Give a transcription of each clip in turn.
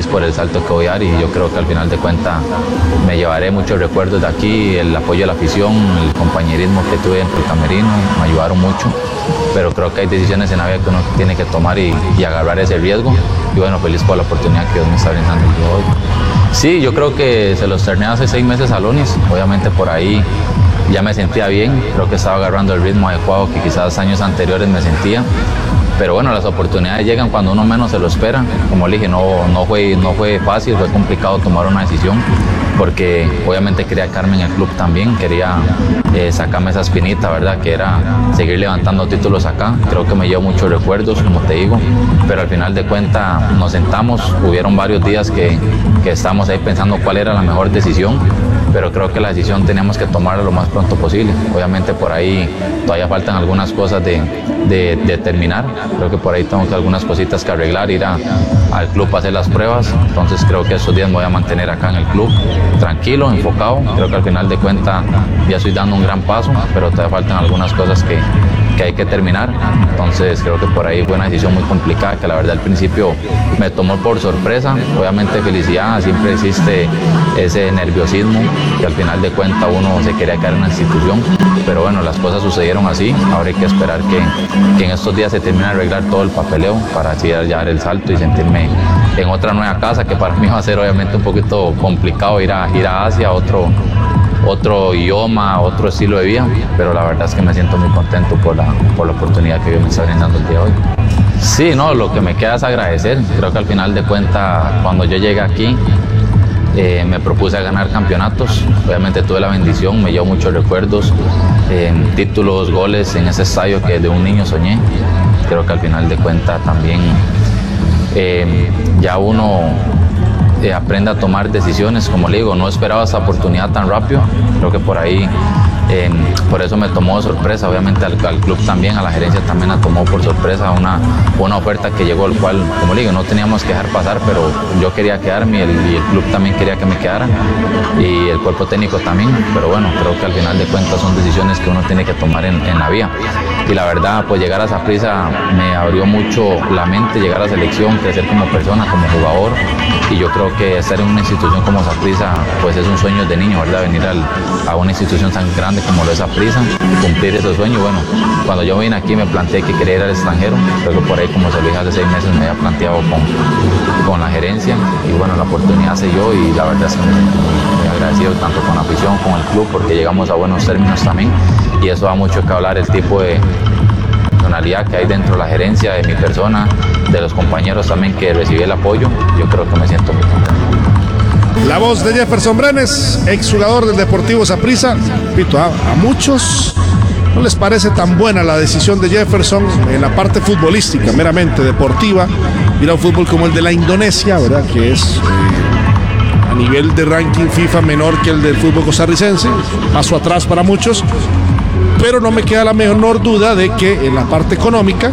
por el salto que voy a dar y yo creo que al final de cuentas me llevaré muchos recuerdos de aquí, el apoyo de la afición, el compañerismo que tuve dentro del camerino, me ayudaron mucho, pero creo que hay decisiones en la vida que uno tiene que tomar y agarrar ese riesgo y bueno, feliz por la oportunidad que Dios me está brindando el día de hoy. Sí, yo creo que se los terminé hace 6 meses a Lonis, obviamente por ahí ya me sentía bien, creo que estaba agarrando el ritmo adecuado que quizás años anteriores me sentía, pero bueno, las oportunidades llegan cuando uno menos se lo espera, como le dije, no fue fácil, fue complicado tomar una decisión, porque obviamente quería quedarme en el club también, quería sacarme esa espinita, ¿verdad? Que era seguir levantando títulos acá. Creo que me llevo muchos recuerdos, como te digo, pero al final de cuentas nos sentamos, hubieron varios días que estábamos ahí pensando cuál era la mejor decisión, pero creo que la decisión teníamos que tomarla lo más pronto posible. Obviamente por ahí todavía faltan algunas cosas de terminar, creo que por ahí tengo algunas cositas que arreglar, ir al club a hacer las pruebas, entonces creo que estos días me voy a mantener acá en el club, tranquilo, enfocado, creo que al final de cuentas ya estoy dando un gran paso, pero todavía faltan algunas cosas que hay que terminar, entonces creo que por ahí fue una decisión muy complicada que la verdad al principio me tomó por sorpresa, obviamente felicidad, siempre existe ese nerviosismo que al final de cuentas uno se quería quedar en la institución, pero bueno, las cosas sucedieron así, ahora hay que esperar que en estos días se termine de arreglar todo el papeleo para así ya dar el salto y sentirme en otra nueva casa, que para mí va a ser obviamente un poquito complicado ir a Asia, otro idioma, otro estilo de vida, pero la verdad es que me siento muy contento por la oportunidad que Dios me está brindando el día de hoy. Sí, no, lo que me queda es agradecer, creo que al final de cuentas cuando yo llegué aquí me propuse a ganar campeonatos, obviamente tuve la bendición, me llevo muchos recuerdos, títulos, goles en ese estadio que de un niño soñé, creo que al final de cuentas también ya uno aprende a tomar decisiones, como le digo, no esperaba esa oportunidad tan rápido, creo que por ahí, por eso me tomó de sorpresa, obviamente al club también, a la gerencia también la tomó por sorpresa, una oferta que llegó, el cual, como le digo, no teníamos que dejar pasar, pero yo quería quedarme y el club también quería que me quedara y el cuerpo técnico también, pero bueno, creo que al final de cuentas son decisiones que uno tiene que tomar en la vida. Y la verdad, pues llegar a Saprissa me abrió mucho la mente, llegar a la selección, crecer como persona, como jugador, y yo creo que estar en una institución como Saprissa, pues es un sueño de niño, ¿verdad? Venir a una institución tan grande como lo es Saprissa, cumplir esos sueños. Bueno, cuando yo vine aquí me planteé que quería ir al extranjero, creo que por ahí, como se lo dije hace 6 meses, me había planteado con la gerencia, y bueno, la oportunidad se dio y la verdad es que me siento muy agradecido tanto con la afición, con el club, porque llegamos a buenos términos también, y eso da mucho que hablar, el tipo de personalidad que hay dentro de la gerencia, de mi persona, de los compañeros también que recibí el apoyo. Yo creo que me siento muy contento. La voz de Jefferson Brenes, exjugador del Deportivo Saprissa. Repito, a muchos no les parece tan buena la decisión de Jefferson en la parte futbolística, meramente deportiva. Mira un fútbol como el de la Indonesia, ¿verdad? Que es a nivel de ranking FIFA menor que el del fútbol costarricense, paso atrás para muchos. Pero no me queda la menor duda de que en la parte económica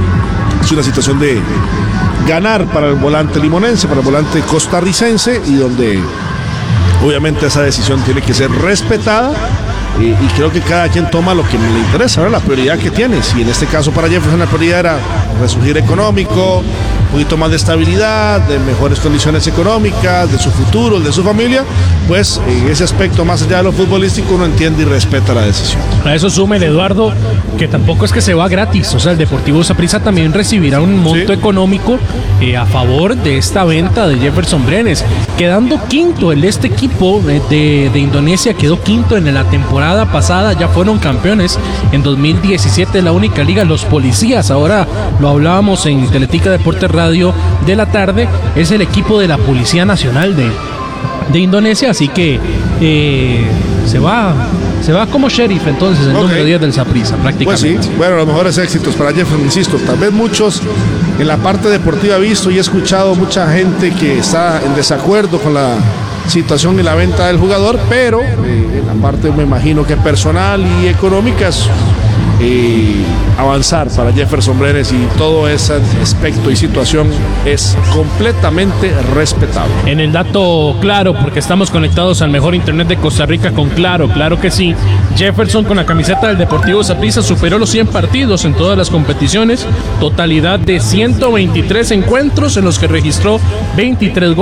es una situación de ganar para el volante limonense, para el volante costarricense, y donde obviamente esa decisión tiene que ser respetada, y creo que cada quien toma lo que le interesa, ¿verdad? La prioridad que tiene. Si en este caso para Jefferson la prioridad era resurgir económico, un poquito más de estabilidad, de mejores condiciones económicas, de su futuro, de su familia, pues en ese aspecto, más allá de lo futbolístico, uno entiende y respeta la decisión. A eso sumen, Eduardo, que tampoco es que se va gratis, o sea, el Deportivo Saprissa también recibirá un monto económico a favor de esta venta de Jefferson Brenes, quedando quinto. Este equipo de Indonesia quedó quinto en la temporada pasada, ya fueron campeones en 2017, la única liga. Los Policías, ahora lo hablábamos en Teletica Deportes Radio de la tarde, es el equipo de la Policía Nacional de Indonesia, así que se va como sheriff entonces el número 10 del Saprissa prácticamente. Pues sí, bueno, los mejores éxitos para Jefferson, insisto, tal vez muchos en la parte deportiva he visto y he escuchado mucha gente que está en desacuerdo con la situación y la venta del jugador, pero en la parte, me imagino que personal y económica, es avanzar para Jefferson Brenes, y todo ese aspecto y situación es completamente respetable. En el dato Claro, porque estamos conectados al mejor internet de Costa Rica con Claro, claro que sí. Jefferson con la camiseta del Deportivo Saprissa superó los 100 partidos en todas las competiciones, totalidad de 123 encuentros en los que registró 23 goles.